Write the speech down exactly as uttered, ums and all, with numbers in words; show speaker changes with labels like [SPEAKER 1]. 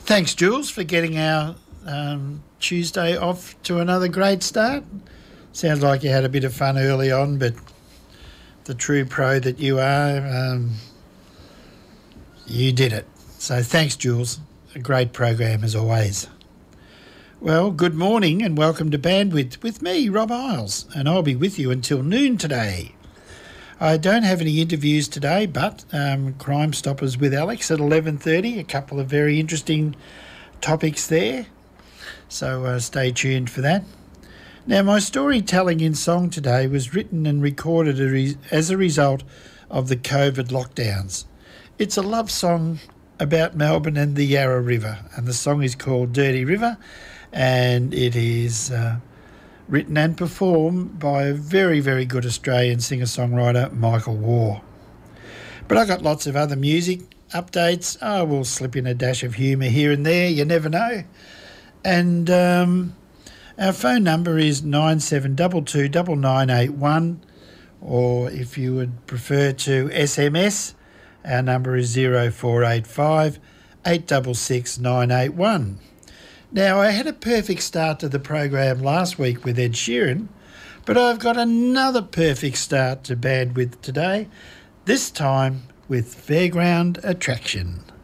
[SPEAKER 1] Thanks, Jules, for getting our um, Tuesday off to another great start. Sounds like you had a bit of fun early on, but the true pro that you are, um, you did it. So thanks, Jules. A great program as always. Well, good morning and welcome to Bandwidth with me, Rob Isles, and I'll be with you until noon today. I don't have any interviews today, but um, Crime Stoppers with Alex at eleven thirty, a couple of very interesting topics there, so uh, stay tuned for that. Now, my storytelling in song today was written and recorded as a result of the COVID lockdowns. It's a love song about Melbourne and the Yarra River, and the song is called Dirty River, and it is uh, written and performed by a very, very good Australian singer-songwriter, Michael Waugh. But I got lots of other music updates. I will slip in a dash of humour here and there, you never know. And um, our phone number is nine seven two two nine nine eight one, or if you would prefer to S M S, our number is zero four eight five eight six six nine eight one. Now, I had a perfect start to the program last week with Ed Sheeran, but I've got another perfect start to Bandwidth today, this time with Fairground Attraction.